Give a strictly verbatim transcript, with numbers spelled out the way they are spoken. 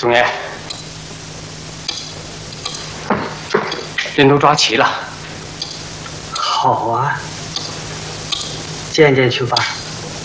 总爷，人都抓齐了。 好啊，见见去吧。